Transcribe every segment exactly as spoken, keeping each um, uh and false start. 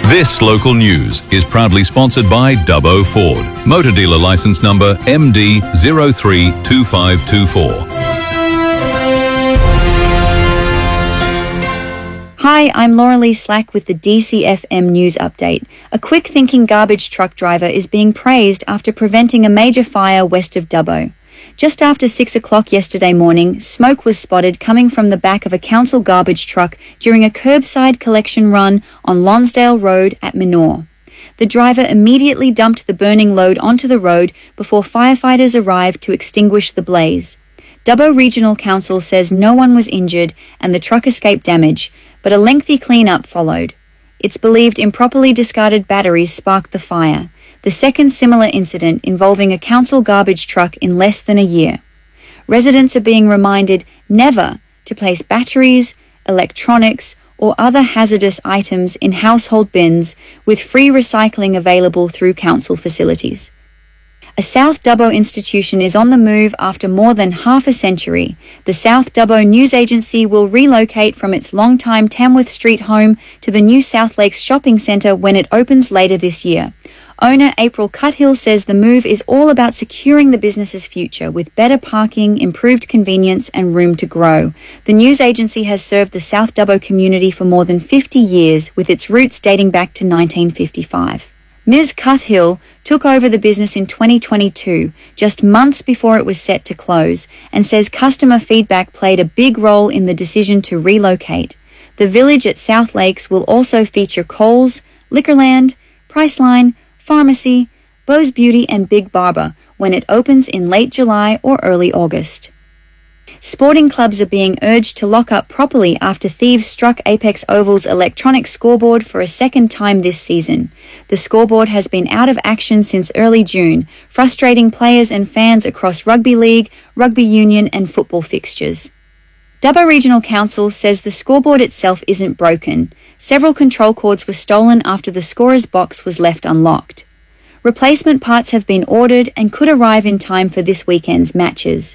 This local news is proudly sponsored by Dubbo Ford. Motor dealer license number M D zero three two five two four. Hi, I'm Laura Lee Slack with the D C F M News Update. A quick-thinking garbage truck driver is being praised after preventing a major fire west of Dubbo. Just after six o'clock yesterday morning, smoke was spotted coming from the back of a council garbage truck during a curbside collection run on Lonsdale Road at Menor. The driver immediately dumped the burning load onto the road before firefighters arrived to extinguish the blaze. Dubbo Regional Council says no one was injured and the truck escaped damage, but a lengthy clean-up followed. It's believed improperly discarded batteries sparked the fire, the second similar incident involving a council garbage truck in less than a year. Residents are being reminded never to place batteries, electronics, or other hazardous items in household bins, with free recycling available through council facilities. A South Dubbo institution is on the move after more than half a century. The South Dubbo News Agency will relocate from its longtime Tamworth Street home to the new South Lakes Shopping Centre when it opens later this year. Owner April Cuthill says the move is all about securing the business's future with better parking, improved convenience and room to grow. The news agency has served the South Dubbo community for more than fifty years, with its roots dating back to nineteen fifty-five. Miz Cuthill took over the business in twenty twenty-two, just months before it was set to close, and says customer feedback played a big role in the decision to relocate. The village at South Lakes will also feature Coles, Liquorland, Priceline, Pharmacy, Bo's Beauty and Big Barber when it opens in late July or early August. Sporting clubs are being urged to lock up properly after thieves struck Apex Oval's electronic scoreboard for a second time this season. The scoreboard has been out of action since early June, frustrating players and fans across rugby league, rugby union and football fixtures. Dubbo Regional Council says the scoreboard itself isn't broken. Several control cords were stolen after the scorer's box was left unlocked. Replacement parts have been ordered and could arrive in time for this weekend's matches.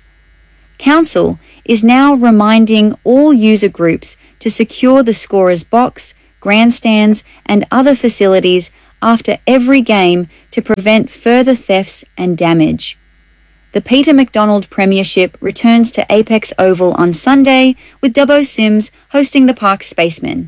Council is now reminding all user groups to secure the scorer's box, grandstands and other facilities after every game to prevent further thefts and damage. The Peter McDonald Premiership returns to Apex Oval on Sunday, with Dubbo Sims hosting the Park's Spacemen.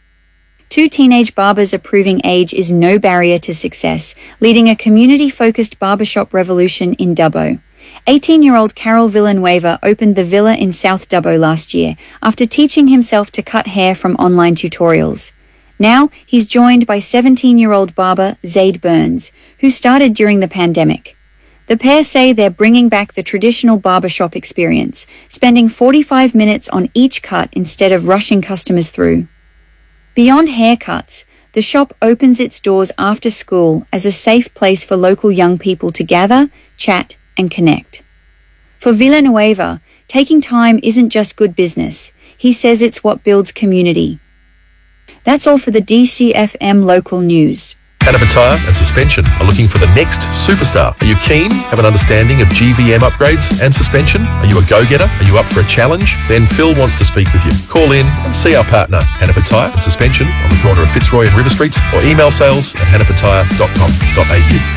Two teenage barbers are proving age is no barrier to success, leading a community-focused barbershop revolution in Dubbo. eighteen-year-old Carol Villanueva opened the Villa in South Dubbo last year after teaching himself to cut hair from online tutorials. Now he's joined by seventeen-year-old barber Zaid Burns, who started during the pandemic. The pair say they're bringing back the traditional barbershop experience, spending forty-five minutes on each cut instead of rushing customers through. Beyond haircuts, the shop opens its doors after school as a safe place for local young people to gather, chat, and connect. For Villanueva, taking time isn't just good business. He says it's what builds community. That's all for the D C F M local news. Hannaford Tyre and Suspension are looking for the next superstar. Are you keen? Have an understanding of G V M upgrades and suspension? Are you a go-getter? Are you up for a challenge? Then Phil wants to speak with you. Call in and see our partner, Hannaford Tyre and Suspension, on the corner of Fitzroy and River Streets, or email sales at hannaford tyre dot com dot a u.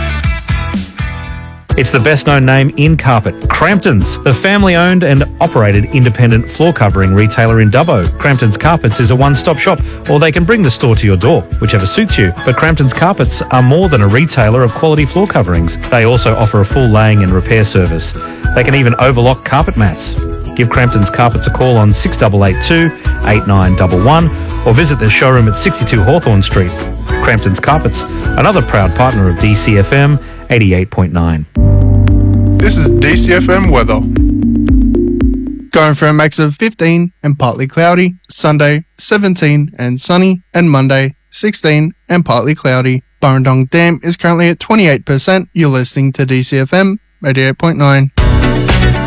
It's the best-known name in carpet, Crampton's, the family-owned and operated independent floor covering retailer in Dubbo. Crampton's Carpets is a one-stop shop, or they can bring the store to your door, whichever suits you. But Crampton's Carpets are more than a retailer of quality floor coverings. They also offer a full laying and repair service. They can even overlock carpet mats. Give Crampton's Carpets a call on six eight eight two, eight nine one one or visit their showroom at sixty-two Hawthorne Street. Crampton's Carpets, another proud partner of D C F M eighty-eight point nine. This is D C F M weather. Going for a max of fifteen and partly cloudy, Sunday seventeen and sunny, and Monday sixteen and partly cloudy. Burrendong Dam is currently at twenty-eight percent. You're listening to D C F M eighty-eight point nine.